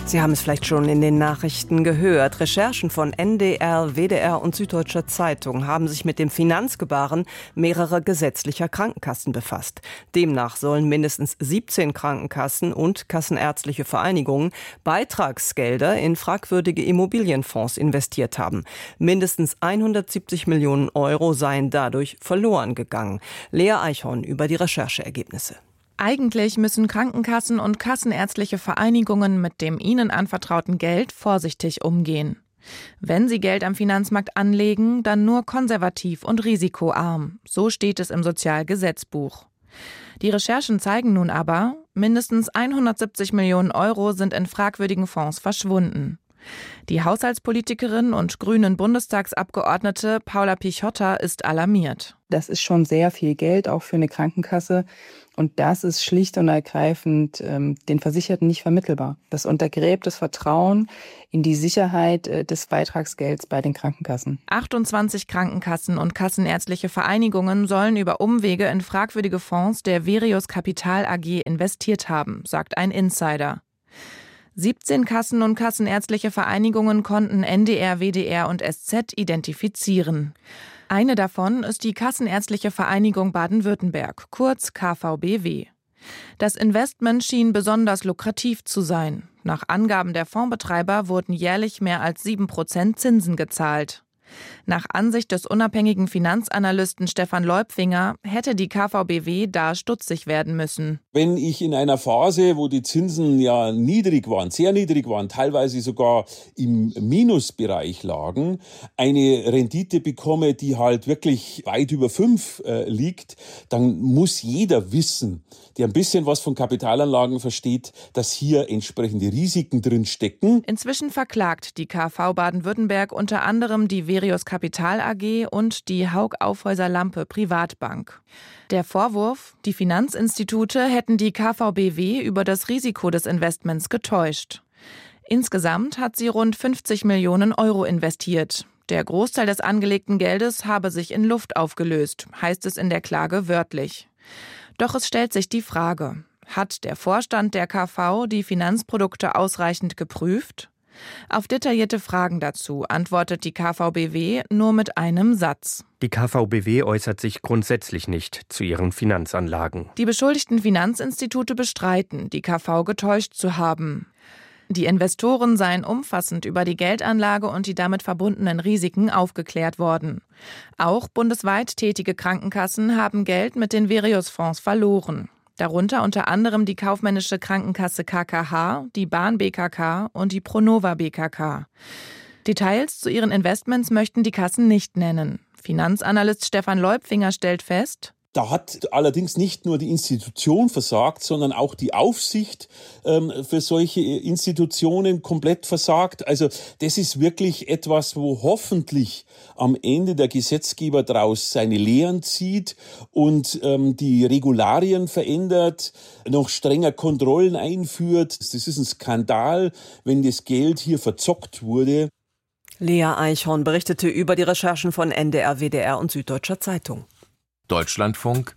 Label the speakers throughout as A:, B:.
A: Sie haben es vielleicht schon in den Nachrichten gehört. Recherchen von NDR, WDR und Süddeutscher Zeitung haben sich mit dem Finanzgebaren mehrerer gesetzlicher Krankenkassen befasst. Demnach sollen mindestens 17 Krankenkassen und kassenärztliche Vereinigungen Beitragsgelder in fragwürdige Immobilienfonds investiert haben. Mindestens 170 Millionen Euro seien dadurch verloren gegangen. Lea Eichhorn über die Rechercheergebnisse.
B: Eigentlich müssen Krankenkassen und kassenärztliche Vereinigungen mit dem ihnen anvertrauten Geld vorsichtig umgehen. Wenn sie Geld am Finanzmarkt anlegen, dann nur konservativ und risikoarm. So steht es im Sozialgesetzbuch. Die Recherchen zeigen nun aber, mindestens 170 Millionen Euro sind in fragwürdigen Fonds verschwunden. Die Haushaltspolitikerin und grünen Bundestagsabgeordnete Paula Pichotta ist alarmiert.
C: Das ist schon sehr viel Geld, auch für eine Krankenkasse. Und das ist schlicht und ergreifend den Versicherten nicht vermittelbar. Das untergräbt das Vertrauen in die Sicherheit des Beitragsgelds bei den Krankenkassen.
B: 28 Krankenkassen und kassenärztliche Vereinigungen sollen über Umwege in fragwürdige Fonds der Verius Capital AG investiert haben, sagt ein Insider. 17 Kassen und kassenärztliche Vereinigungen konnten NDR, WDR und SZ identifizieren. Eine davon ist die Kassenärztliche Vereinigung Baden-Württemberg, kurz KVBW. Das Investment schien besonders lukrativ zu sein. Nach Angaben der Fondsbetreiber wurden jährlich mehr als 7% Zinsen gezahlt. Nach Ansicht des unabhängigen Finanzanalysten Stefan Leupfinger hätte die KVBW da stutzig werden müssen.
D: Wenn ich in einer Phase, wo die Zinsen ja niedrig waren, sehr niedrig waren, teilweise sogar im Minusbereich lagen, eine Rendite bekomme, die halt wirklich weit über 5 liegt, dann muss jeder wissen, der ein bisschen was von Kapitalanlagen versteht, dass hier entsprechende Risiken drin stecken.
B: Inzwischen verklagt die KV Baden-Württemberg unter anderem die Verius Capital AG und die Haug Aufhäuser Lampe Privatbank. Der Vorwurf, die Finanzinstitute hätten die KVBW über das Risiko des Investments getäuscht. Insgesamt hat sie rund 50 Millionen Euro investiert. Der Großteil des angelegten Geldes habe sich in Luft aufgelöst, heißt es in der Klage wörtlich. Doch es stellt sich die Frage, hat der Vorstand der KV die Finanzprodukte ausreichend geprüft? Auf detaillierte Fragen dazu antwortet die KVBW nur mit einem Satz.
E: Die KVBW äußert sich grundsätzlich nicht zu ihren Finanzanlagen.
B: Die beschuldigten Finanzinstitute bestreiten, die KV getäuscht zu haben. Die Investoren seien umfassend über die Geldanlage und die damit verbundenen Risiken aufgeklärt worden. Auch bundesweit tätige Krankenkassen haben Geld mit den Verius-Fonds verloren. Darunter unter anderem die kaufmännische Krankenkasse KKH, die Bahn BKK und die Pronova BKK. Details zu ihren Investments möchten die Kassen nicht nennen. Finanzanalyst Stefan Leupfinger stellt fest:
D: Da hat allerdings nicht nur die Institution versagt, sondern auch die Aufsicht für solche Institutionen komplett versagt. Also das ist wirklich etwas, wo hoffentlich am Ende der Gesetzgeber daraus seine Lehren zieht und die Regularien verändert, noch strenger Kontrollen einführt. Das ist ein Skandal, wenn das Geld hier verzockt wurde.
A: Lea Eichhorn berichtete über die Recherchen von NDR, WDR und Süddeutscher Zeitung.
F: Deutschlandfunk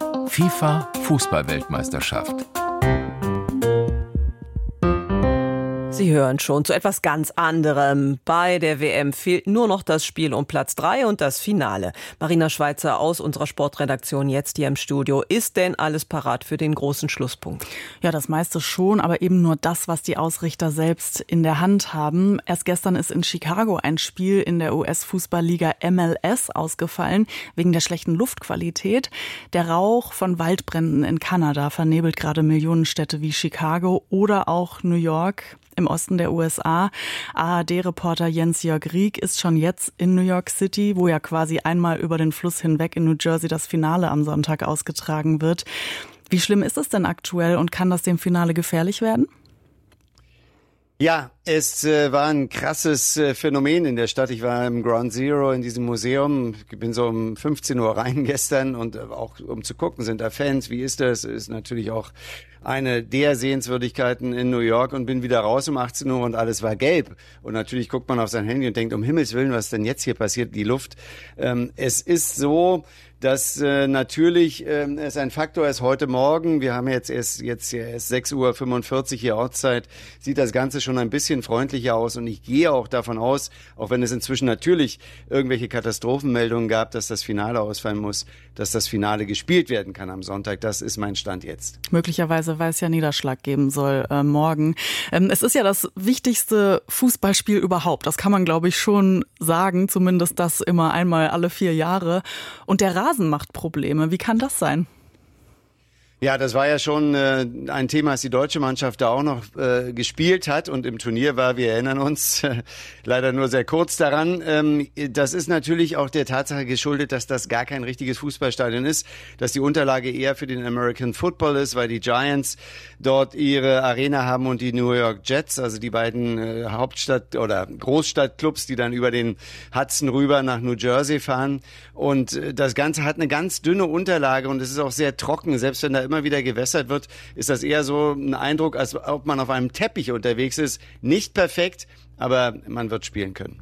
F: FIFA Fußball-Weltmeisterschaft.
A: Sie hören schon zu etwas ganz anderem. Bei der WM fehlt nur noch das Spiel um Platz 3 und das Finale. Marina Schweizer aus unserer Sportredaktion jetzt hier im Studio. Ist denn alles parat für den großen Schlusspunkt?
G: Ja, das meiste schon, aber eben nur das, was die Ausrichter selbst in der Hand haben. Erst gestern ist in Chicago ein Spiel in der US-Fußballliga MLS ausgefallen, wegen der schlechten Luftqualität. Der Rauch von Waldbränden in Kanada vernebelt gerade Millionenstädte wie Chicago oder auch New York im Osten der USA. ARD-Reporter Jens-Jörg Rieck ist schon jetzt in New York City, wo ja quasi einmal über den Fluss hinweg in New Jersey das Finale am Sonntag ausgetragen wird. Wie schlimm ist es denn aktuell und kann das dem Finale gefährlich werden?
H: Ja, es war ein krasses Phänomen in der Stadt. Ich war im Ground Zero in diesem Museum. Ich bin so um 15 Uhr rein gestern und auch um zu gucken, sind da Fans, wie ist das? Ist natürlich auch eine der Sehenswürdigkeiten in New York und bin wieder raus um 18 Uhr und alles war gelb. Und natürlich guckt man auf sein Handy und denkt, um Himmels Willen, was denn jetzt hier passiert, die Luft. Es ist so, dass natürlich es ein Faktor ist heute Morgen. Wir haben jetzt erst 6:45 Uhr hier Ortszeit. Sieht das Ganze schon ein bisschen freundlicher aus und ich gehe auch davon aus, auch wenn es inzwischen natürlich irgendwelche Katastrophenmeldungen gab, dass das Finale ausfallen muss, dass das Finale gespielt werden kann am Sonntag. Das ist mein Stand jetzt.
G: Möglicherweise, weil es ja Niederschlag geben soll morgen. Es ist ja das wichtigste Fußballspiel überhaupt. Das kann man, glaube ich, schon sagen. Zumindest das immer einmal alle 4 Jahre. Und der Rasen macht Probleme. Wie kann das sein?
H: Ja, das war ja schon ein Thema, als die deutsche Mannschaft da auch noch gespielt hat und im Turnier war. Wir erinnern uns leider nur sehr kurz daran. Das ist natürlich auch der Tatsache geschuldet, dass das gar kein richtiges Fußballstadion ist, dass die Unterlage eher für den American Football ist, weil die Giants dort ihre Arena haben und die New York Jets, also die beiden Hauptstadt- oder Großstadtclubs, die dann über den Hudson rüber nach New Jersey fahren. Und das Ganze hat eine ganz dünne Unterlage und es ist auch sehr trocken, selbst wenn da immer wieder gewässert wird, ist das eher so ein Eindruck, als ob man auf einem Teppich unterwegs ist. Nicht perfekt, aber man wird spielen können.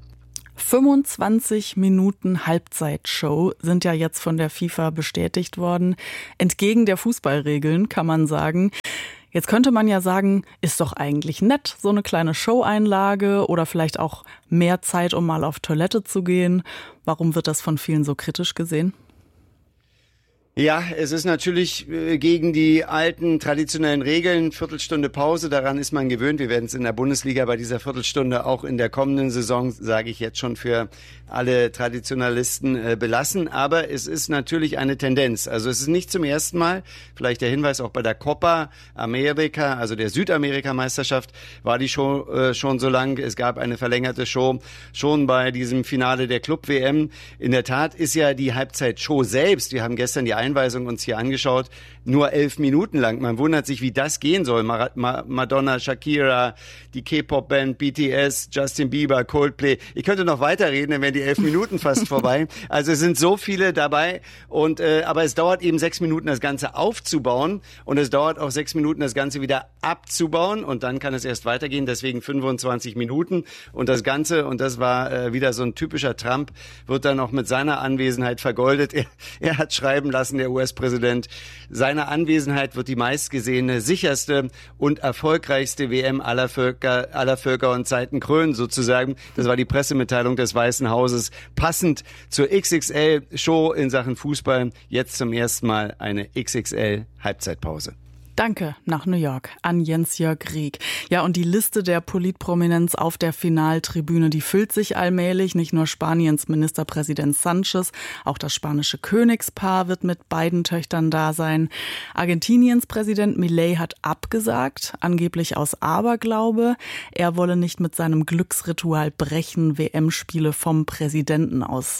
G: 25 Minuten Halbzeitshow sind ja jetzt von der FIFA bestätigt worden. Entgegen der Fußballregeln, kann man sagen. Jetzt könnte man ja sagen, ist doch eigentlich nett, so eine kleine Showeinlage oder vielleicht auch mehr Zeit, um mal auf Toilette zu gehen. Warum wird das von vielen so kritisch gesehen?
H: Ja, es ist natürlich gegen die alten traditionellen Regeln. Viertelstunde Pause, daran ist man gewöhnt. Wir werden es in der Bundesliga bei dieser Viertelstunde auch in der kommenden Saison, sage ich jetzt schon, für alle Traditionalisten belassen. Aber es ist natürlich eine Tendenz. Also es ist nicht zum ersten Mal, vielleicht der Hinweis auch bei der Copa America, also der Südamerika-Meisterschaft, war die Show schon so lang. Es gab eine verlängerte Show schon bei diesem Finale der Club-WM. In der Tat ist ja die Halbzeitshow selbst, wir haben gestern die Einweisung uns hier angeschaut, nur 11 Minuten lang. Man wundert sich, wie das gehen soll. Madonna, Shakira, die K-Pop-Band BTS, Justin Bieber, Coldplay. Ich könnte noch weiterreden, dann wären die 11 Minuten fast vorbei. Also es sind so viele dabei. Und aber es dauert eben 6 Minuten, das Ganze aufzubauen. Und es dauert auch 6 Minuten, das Ganze wieder abzubauen. Und dann kann es erst weitergehen. Deswegen 25 Minuten. Und das Ganze, und das war wieder so ein typischer Trump, wird dann auch mit seiner Anwesenheit vergoldet. Er hat schreiben lassen, der US-Präsident, seine Anwesenheit wird die meistgesehene, sicherste und erfolgreichste WM aller Völker und Zeiten krönen, sozusagen. Das war die Pressemitteilung des Weißen Hauses. Passend zur XXL-Show in Sachen Fußball. Jetzt zum ersten Mal eine XXL-Halbzeitpause.
G: Danke nach New York an Jens-Jörg Rieck. Ja, und die Liste der Politprominenz auf der Finaltribüne, die füllt sich allmählich. Nicht nur Spaniens Ministerpräsident Sanchez, auch das spanische Königspaar wird mit beiden Töchtern da sein. Argentiniens Präsident Milei hat abgesagt, angeblich aus Aberglaube. Er wolle nicht mit seinem Glücksritual brechen, WM-Spiele vom Präsidentensitz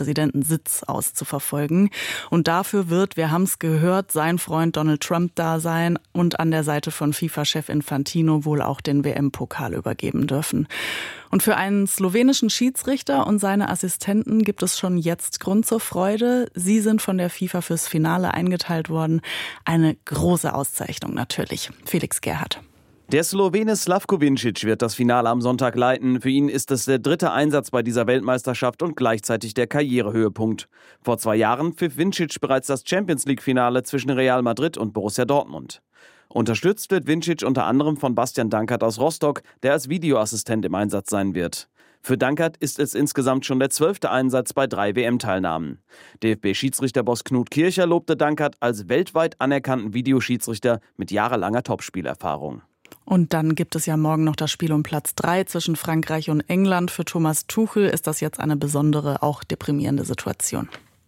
G: aus zu verfolgen. Und dafür wird, wir haben es gehört, sein Freund Donald Trump da sein und an der Seite von FIFA-Chef Infantino wohl auch den WM-Pokal übergeben dürfen. Und für einen slowenischen Schiedsrichter und seine Assistenten gibt es schon jetzt Grund zur Freude. Sie sind von der FIFA fürs Finale eingeteilt worden. Eine große Auszeichnung natürlich. Felix Gerhardt.
I: Der Slowene Slavko Vincic wird das Finale am Sonntag leiten. Für ihn ist es der 3. Einsatz bei dieser Weltmeisterschaft und gleichzeitig der Karrierehöhepunkt. Vor 2 Jahren pfiff Vincic bereits das Champions-League-Finale zwischen Real Madrid und Borussia Dortmund. Unterstützt wird Vincic unter anderem von Bastian Dankert aus Rostock, der als Videoassistent im Einsatz sein wird. Für Dankert ist es insgesamt schon der 12. Einsatz bei 3 WM-Teilnahmen. DFB-Schiedsrichterboss Knut Kircher lobte Dankert als weltweit anerkannten Videoschiedsrichter mit jahrelanger Topspielerfahrung.
G: Und dann gibt es ja morgen noch das Spiel um Platz 3 zwischen Frankreich und England. Für Thomas Tuchel ist das jetzt eine besondere, auch deprimierende Situation.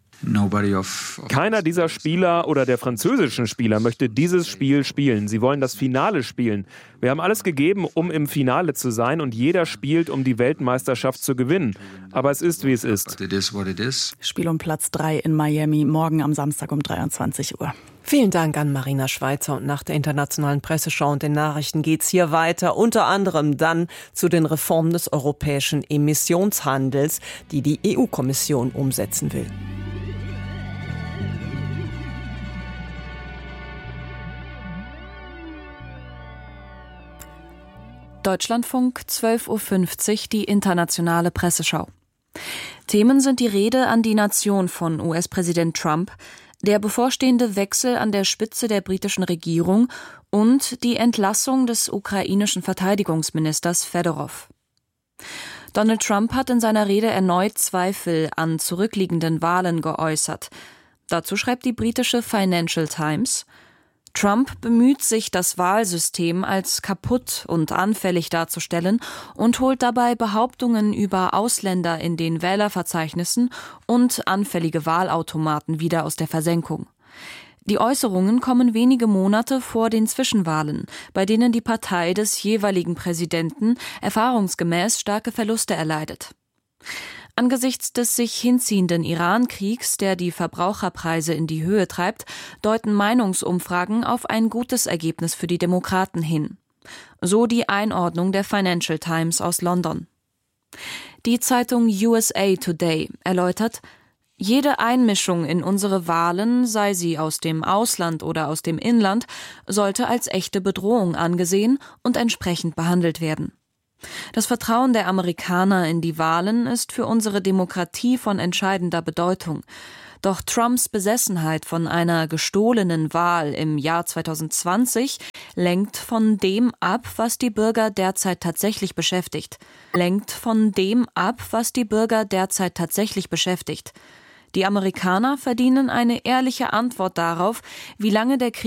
E: Keiner dieser Spieler oder der französischen Spieler möchte dieses Spiel spielen. Sie wollen das Finale spielen. Wir haben alles gegeben, um im Finale zu sein und jeder spielt, um die Weltmeisterschaft zu gewinnen. Aber es ist, wie es ist.
G: Spiel um Platz 3 in Miami, morgen am Samstag um 23 Uhr.
A: Vielen Dank an Marina Schweizer. Und nach der internationalen Presseschau und den Nachrichten geht's hier weiter. Unter anderem dann zu den Reformen des europäischen Emissionshandels, die die EU-Kommission umsetzen will.
J: Deutschlandfunk, 12:50 Uhr, die internationale Presseschau.
B: Themen sind die Rede an die Nation von US-Präsident Trump, der bevorstehende Wechsel an der Spitze der britischen Regierung und die Entlassung des ukrainischen Verteidigungsministers Fedorov. Donald Trump hat in seiner Rede erneut Zweifel an zurückliegenden Wahlen geäußert. Dazu schreibt die britische Financial Times: Trump bemüht sich, das Wahlsystem als kaputt und anfällig darzustellen und holt dabei Behauptungen über Ausländer in den Wählerverzeichnissen und anfällige Wahlautomaten wieder aus der Versenkung. Die Äußerungen kommen wenige Monate vor den Zwischenwahlen, bei denen die Partei des jeweiligen Präsidenten erfahrungsgemäß starke Verluste erleidet. Angesichts des sich hinziehenden Iran-Kriegs, der die Verbraucherpreise in die Höhe treibt, deuten Meinungsumfragen auf ein gutes Ergebnis für die Demokraten hin. So die Einordnung der Financial Times aus London. Die Zeitung USA Today erläutert: Jede Einmischung in unsere Wahlen, sei sie aus dem Ausland oder aus dem Inland, sollte als echte Bedrohung angesehen und entsprechend behandelt werden. Das Vertrauen der Amerikaner in die Wahlen ist für unsere Demokratie von entscheidender Bedeutung. Doch Trumps Besessenheit von einer gestohlenen Wahl im Jahr 2020 lenkt von dem ab, was die Bürger derzeit tatsächlich beschäftigt. Die Amerikaner verdienen eine ehrliche Antwort darauf, wie lange der Krieg